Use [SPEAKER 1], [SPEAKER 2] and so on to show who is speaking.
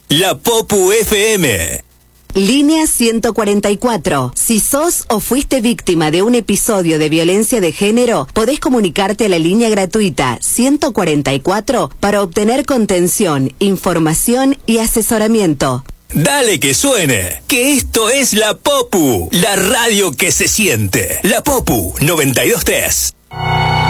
[SPEAKER 1] La Popu FM.
[SPEAKER 2] Línea 144. Si sos o fuiste víctima de un episodio de violencia de género, podés comunicarte a la línea gratuita 144 para obtener contención, información y asesoramiento.
[SPEAKER 1] Dale que suene, que esto es La Popu, la radio que se siente. La Popu 92.3.